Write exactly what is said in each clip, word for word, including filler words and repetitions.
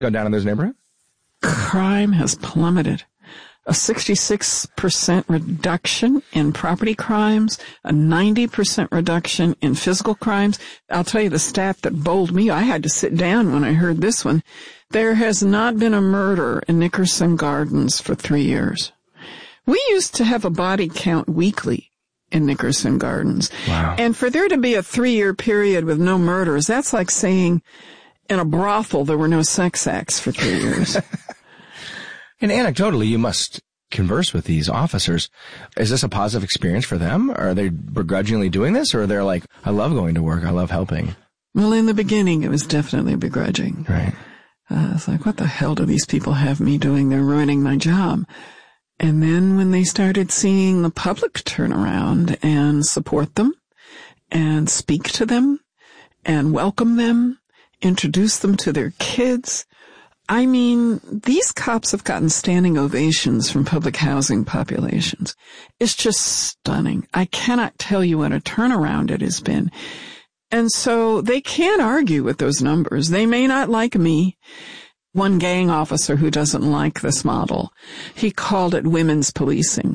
go down in those neighborhoods? Crime has plummeted. A sixty-six percent reduction in property crimes, a ninety percent reduction in physical crimes. I'll tell you the stat that bowled me. I had to sit down when I heard this one. There has not been a murder in Nickerson Gardens for three years. We used to have a body count weekly in Nickerson Gardens. Wow. And for there to be a three-year period with no murders, that's like saying in a brothel there were no sex acts for three years. And anecdotally, you must converse with these officers. Is this a positive experience for them? Are they begrudgingly doing this? Or are they like, I love going to work, I love helping? Well, in the beginning, it was definitely begrudging. Right. Uh, it's like, what the hell do these people have me doing? They're ruining my job. And then when they started seeing the public turn around and support them and speak to them and welcome them, introduce them to their kids, I mean, these cops have gotten standing ovations from public housing populations. It's just stunning. I cannot tell you what a turnaround it has been. And so they can't argue with those numbers. They may not like me. One gang officer who doesn't like this model, he called it women's policing.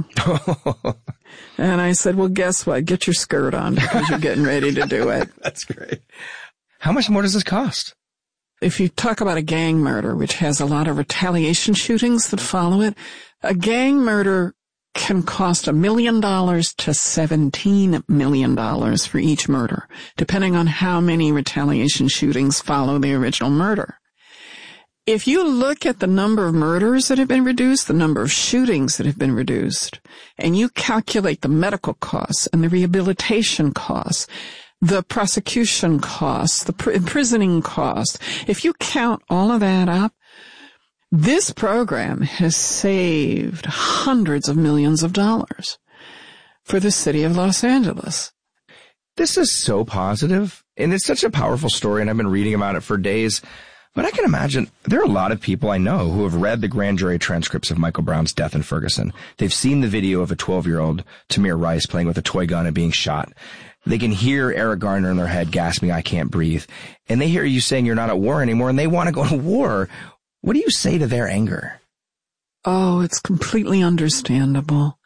And I said, well, guess what? Get your skirt on because you're getting ready to do it. That's great. How much more does this cost? If you talk about a gang murder, which has a lot of retaliation shootings that follow it, a gang murder can cost a million dollars to seventeen million dollars for each murder, depending on how many retaliation shootings follow the original murder. If you look at the number of murders that have been reduced, the number of shootings that have been reduced, and you calculate the medical costs and the rehabilitation costs, the prosecution costs, the pr- imprisoning costs, if you count all of that up, this program has saved hundreds of millions of dollars for the city of Los Angeles. This is so positive, and it's such a powerful story, and I've been reading about it for days. But I can imagine there are a lot of people I know who have read the grand jury transcripts of Michael Brown's death in Ferguson. They've seen the video of a twelve-year-old Tamir Rice playing with a toy gun and being shot. They can hear Eric Garner in their head gasping, I can't breathe. And they hear you saying you're not at war anymore, and they want to go to war. What do you say to their anger? Oh, it's completely understandable.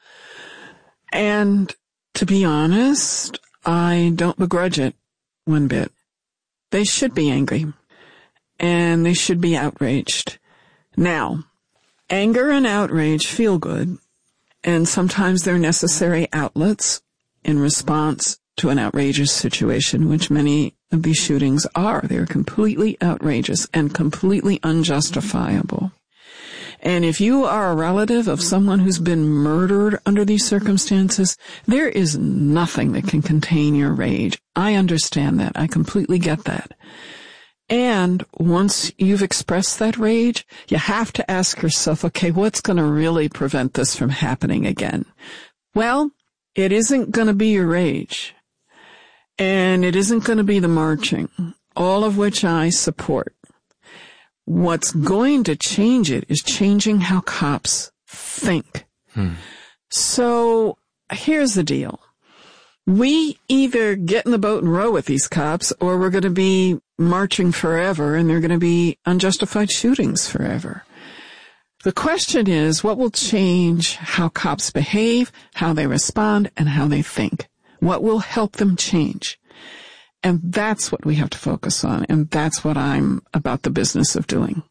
And to be honest, I don't begrudge it one bit. They should be angry. And they should be outraged. Now, anger and outrage feel good, and sometimes they're necessary outlets in response to an outrageous situation, which many of these shootings are. They're completely outrageous and completely unjustifiable. And if you are a relative of someone who's been murdered under these circumstances, there is nothing that can contain your rage. I understand that. I completely get that. And once you've expressed that rage, you have to ask yourself, okay, what's going to really prevent this from happening again? Well, it isn't going to be your rage. And it isn't going to be the marching, all of which I support. What's going to change it is changing how cops think. Hmm. So here's the deal. We either get in the boat and row with these cops, or we're going to be marching forever, and they're going to be unjustified shootings forever. The question is, what will change how cops behave, how they respond, and how they think? What will help them change? And that's what we have to focus on, and that's what I'm about the business of doing.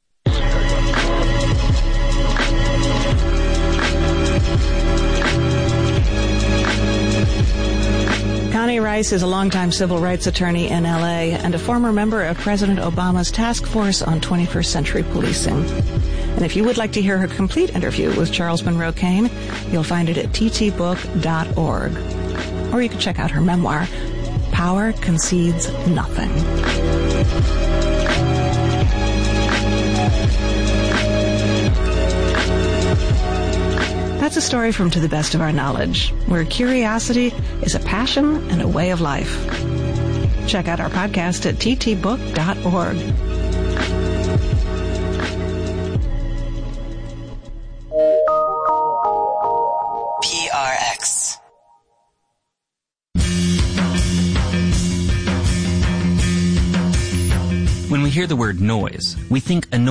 Connie Rice is a longtime civil rights attorney in L A and a former member of President Obama's task force on twenty-first century policing. And if you would like to hear her complete interview with Charles Monroe Kane, you'll find it at t t book dot org. Or you can check out her memoir, Power Concedes Nothing. That's a story from To the Best of Our Knowledge, where curiosity is a passion and a way of life. Check out our podcast at t t book dot org. P R X. When we we hear the word noise, we think a